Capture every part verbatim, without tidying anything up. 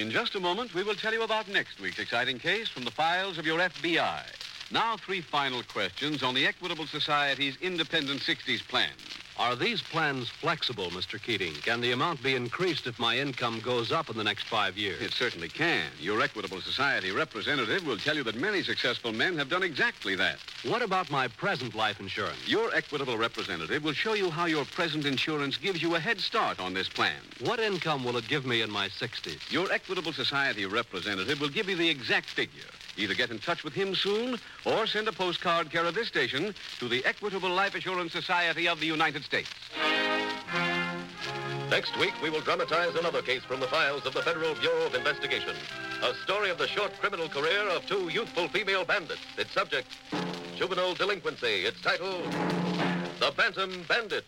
In just a moment, we will tell you about next week's exciting case from the files of your F B I. Now, three final questions on the Equitable Society's Independent sixties plan. Are these plans flexible, Mister Keating? Can the amount be increased if my income goes up in the next five years? It certainly can. Your Equitable Society representative will tell you that many successful men have done exactly that. What about my present life insurance? Your Equitable representative will show you how your present insurance gives you a head start on this plan. What income will it give me in my sixties? Your Equitable Society representative will give you the exact figure. Either get in touch with him soon or send a postcard care of this station to the Equitable Life Assurance Society of the United States. Next week, we will dramatize another case from the files of the Federal Bureau of Investigation. A story of the short criminal career of two youthful female bandits. Its subject, juvenile delinquency. Its title, The Bantam Bandits.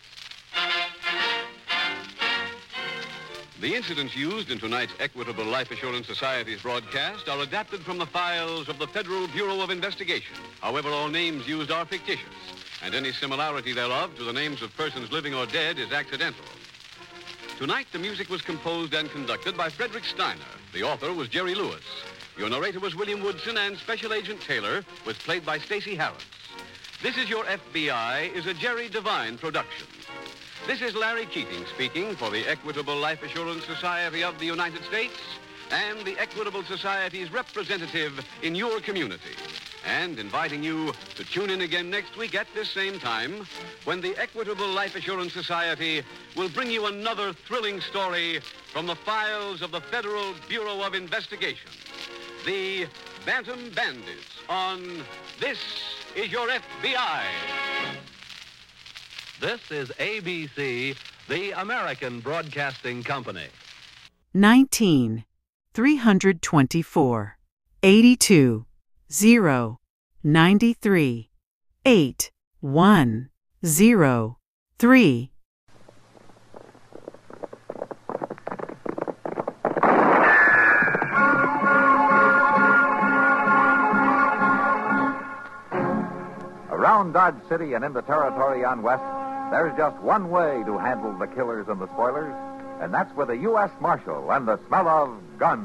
The incidents used in tonight's Equitable Life Assurance Society's broadcast are adapted from the files of the Federal Bureau of Investigation. However, all names used are fictitious, and any similarity thereof to the names of persons living or dead is accidental. Tonight, the music was composed and conducted by Frederick Steiner. The author was Jerry Lewis. Your narrator was William Woodson, and Special Agent Taylor was played by Stacey Harris. This Is Your F B I is a Jerry Devine production. This is Larry Keating speaking for the Equitable Life Assurance Society of the United States and the Equitable Society's representative in your community, and inviting you to tune in again next week at this same time when the Equitable Life Assurance Society will bring you another thrilling story from the files of the Federal Bureau of Investigation, the Bantam Bandits, on This Is Your F B I. This is A B C, the American Broadcasting Company. nineteen, three hundred twenty-four, eighty-two, zero, ninety-three, eight, one, zero, three. Around Dodge City and in the territory on West, there's just one way to handle the killers and the spoilers, and that's with a U S Marshal and the smell of guns.